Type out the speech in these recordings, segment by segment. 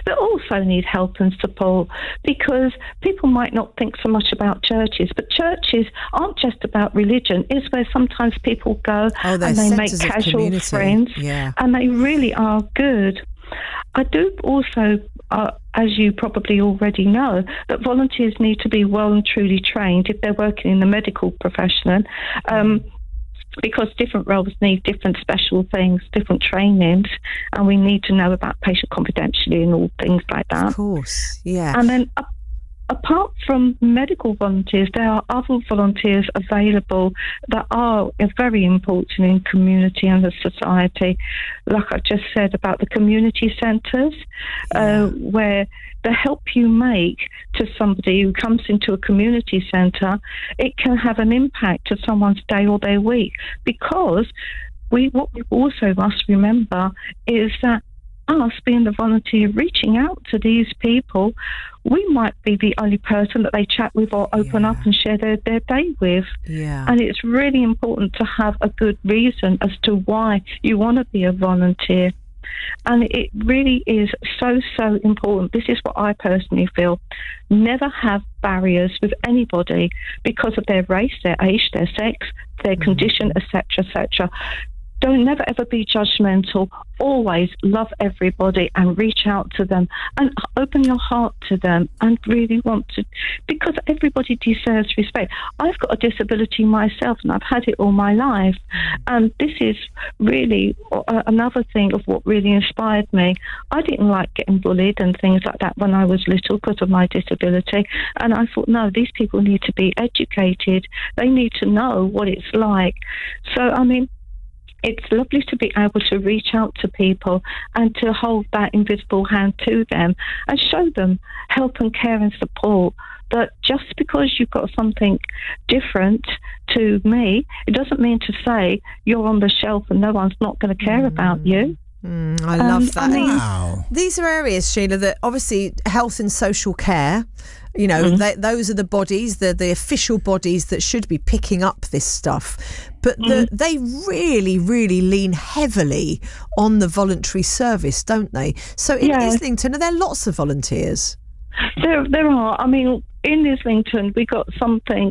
that also need help and support, because people might not think so much about churches, but churches aren't just about religion. It's where sometimes people go and they make casual friends, and they really are good. I do also, as you probably already know, that volunteers need to be well and truly trained if they're working in the medical profession, because different roles need different special things, different trainings, and we need to know about patient confidentiality and all things like that. Of course, yeah. And then apart from medical volunteers, there are other volunteers available that are very important in community and the society. Like I just said about the community centres, where the help you make to somebody who comes into a community centre, it can have an impact to someone's day or their week. Because what we also must remember is that us being the volunteer reaching out to these people, we might be the only person that they chat with or open up and share their day with. And it's really important to have a good reason as to why you want to be a volunteer. And it really is so important. This is what I personally feel. Never have barriers with anybody because of their race, their age, their sex, their condition, etc., etc. Don't never ever be judgmental. Always love everybody and reach out to them and open your heart to them and really want to, because everybody deserves respect. I've got a disability myself and I've had it all my life, and this is really another thing of what really inspired me. I didn't like getting bullied and things like that when I was little because of my disability, and I thought, no, these people need to be educated. They need to know what it's like. So I mean, it's lovely to be able to reach out to people and to hold that invisible hand to them and show them help and care and support. That just because you've got something different to me, it doesn't mean to say you're on the shelf and no one's not going to care about you. I love that. Wow. These are areas, Sheila, that obviously health and social care, you know, those are the bodies, the official bodies that should be picking up this stuff. But they really, really lean heavily on the voluntary service, don't they? So in Islington, are there lots of volunteers? There are. I mean, in Islington, we got something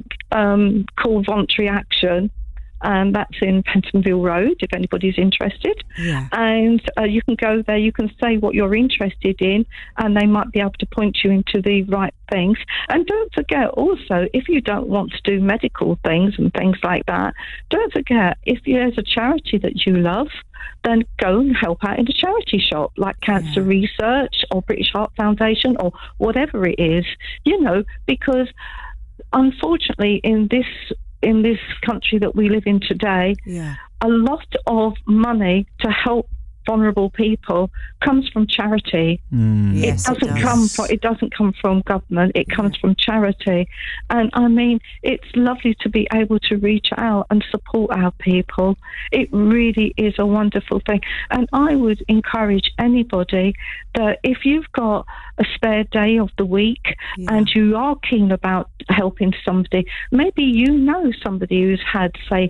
called Voluntary Action. That's in Pentonville Road, if anybody's interested. And you can go there, you can say what you're interested in, and they might be able to point you into the right things. And don't forget also, if you don't want to do medical things and things like that, don't forget, if there's a charity that you love, then go and help out in a charity shop like Cancer Research or British Heart Foundation or whatever it is, you know, because unfortunately in this country that we live in today, a lot of money to help vulnerable people comes from charity. Yes, it doesn't come from government. It comes from charity. And I mean, it's lovely to be able to reach out and support our people. It really is a wonderful thing. And I would encourage anybody that if you've got a spare day of the week and you are keen about helping somebody, maybe you know somebody who's had, say,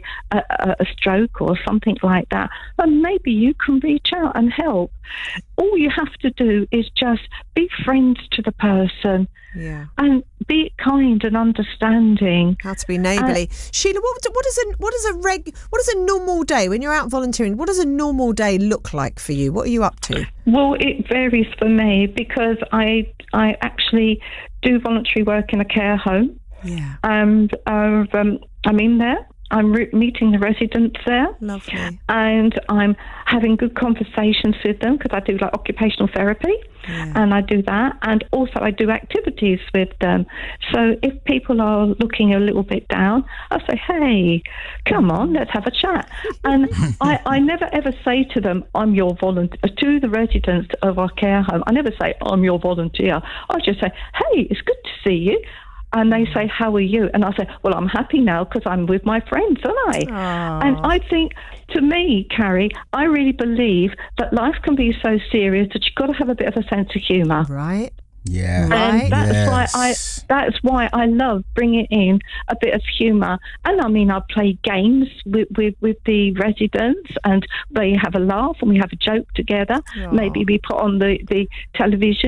a stroke or something like that, and maybe you can reach out and help. All you have to do is just be friends to the person and be kind and understanding. How to be neighbourly. Sheila, what does a normal day when you're out volunteering? What does a normal day look like for you? What are you up to? Well, it varies for me because I actually do voluntary work in a care home. And I'm in there. I'm meeting the residents there. Lovely. And I'm having good conversations with them because I do like occupational therapy and I do that. And also I do activities with them. So if people are looking a little bit down, I say, hey, come on, let's have a chat. And I never ever say to them, I'm your volunteer, to the residents of our care home. I never say, I'm your volunteer. I just say, hey, it's good to see you. And they say, how are you? And I say, well, I'm happy now because I'm with my friends, aren't I? Aww. And I think, to me, Carrie, I really believe that life can be so serious that you've got to have a bit of a sense of humour. Right. Yeah. And that's why I love bringing in a bit of humour. And I mean, I play games with the residents and they have a laugh and we have a joke together. Maybe we put on the television